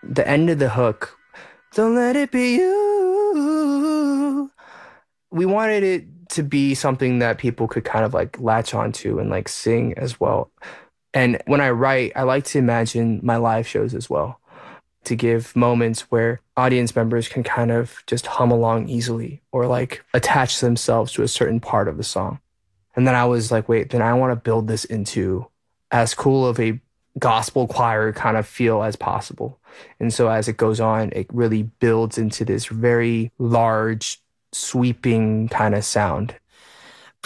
the end of the hook, don't let it be you. We wanted it to be something that people could kind of like latch onto and like sing as well. And when I write, I like to imagine my live shows as well, to give moments where audience members can kind of just hum along easily or like attach themselves to a certain part of the song. And then I was like, wait, then I want to build this into as cool of a gospel choir kind of feel as possible. And so as it goes on, it really builds into this very large, sweeping kind of sound.